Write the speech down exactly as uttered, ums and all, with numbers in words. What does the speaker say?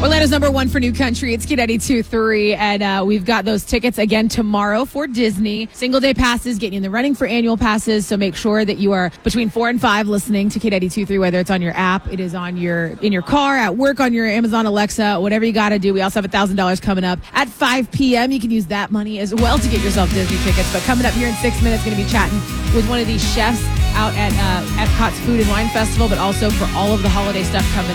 Orlando's number one for new country. It's K ninety-two point three, and uh, we've got those tickets again tomorrow for Disney. Single day passes, getting you in the running for annual passes. So make sure that you are between four and five listening to K ninety-two point three, whether it's on your app, it is on your in your car, at work, on your Amazon Alexa, whatever you got to do. We also have one thousand dollars coming up at five p.m. You can use that money as well to get yourself Disney tickets. But coming up here in six minutes, going to be chatting with one of these chefs out at uh, Epcot's Food and Wine Festival, but also for all of the holiday stuff coming